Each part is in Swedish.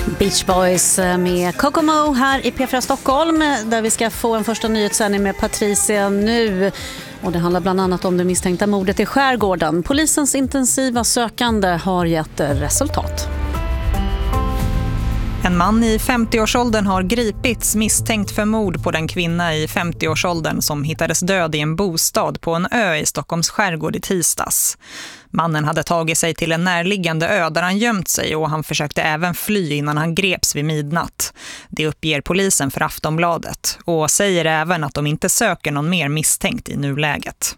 Beach Boys med Kokomo här i P4 Stockholm, där vi ska få en första nyhetssändning med Patricia nu. Och det handlar bland annat om det misstänkta mordet i skärgården. Polisens intensiva sökande har gett resultat. En man i 50-årsåldern har gripits misstänkt för mord på den kvinna i 50-årsåldern som hittades död i en bostad på en ö i Stockholms skärgård i tisdags. Mannen hade tagit sig till en närliggande ö där han gömt sig och han försökte även fly innan han greps vid midnatt. Det uppger polisen för Aftonbladet och säger även att de inte söker någon mer misstänkt i nuläget.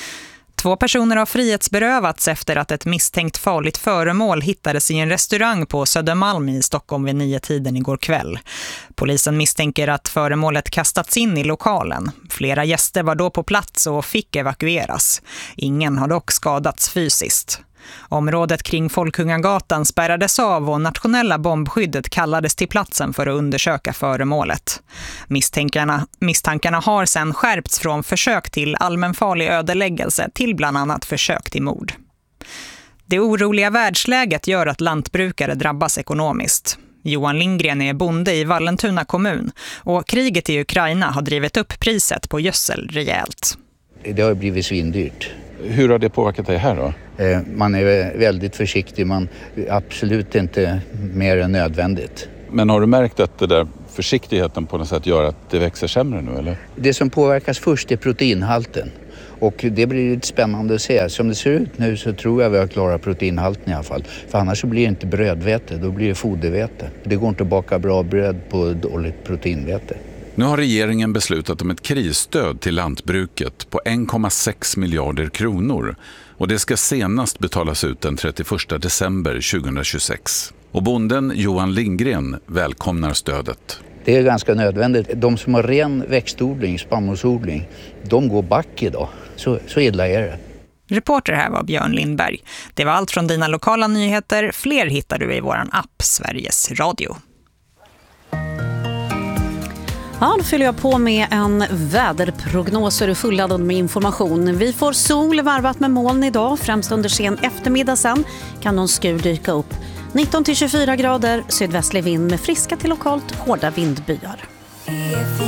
2 personer har frihetsberövats efter att ett misstänkt farligt föremål hittades i en restaurang på Södermalm i Stockholm vid 9-tiden igår kväll. Polisen misstänker att föremålet kastats in i lokalen. Flera gäster var då på plats och fick evakueras. Ingen har dock skadats fysiskt. Området kring Folkungagatan spärrades av och nationella bombskyddet kallades till platsen för att undersöka föremålet. Misstankarna har sedan skärpts från försök till allmänfarlig ödeläggelse till bland annat försök till mord. Det oroliga världsläget gör att lantbrukare drabbas ekonomiskt. Johan Lindgren är bonde i Vallentuna kommun och kriget i Ukraina har drivit upp priset på gödsel rejält. Det har blivit svindyrt. Hur har det påverkat dig här då? Man är väldigt försiktig, man absolut inte mer än nödvändigt. Men har du märkt att det där försiktigheten på något sätt gör att det växer sämre nu eller? Det som påverkas först är proteinhalten. Och det blir lite spännande att se. Som det ser ut nu så tror jag vi har klarat proteinhalten i alla fall. För annars så blir det inte brödvete, då blir det fodervete. Det går inte att baka bra bröd på dåligt proteinvete. Nu har regeringen beslutat om ett krisstöd till lantbruket på 1,6 miljarder kronor och det ska senast betalas ut den 31 december 2026. Och bonden Johan Lindgren välkomnar stödet. Det är ganska nödvändigt. De som har ren växtodling, spannmålsodling, de går back idag. Så illa är det. Reporter här var Björn Lindberg. Det var allt från dina lokala nyheter. Fler hittar du i våran app Sveriges Radio. Ja, då fyller jag på med en väderprognos och är fulladdad med information. Vi får sol varvat med moln idag, främst under sen eftermiddag sen kan någon skur dyka upp. 19-24 grader, sydvästlig vind med friska till lokalt hårda vindbyar.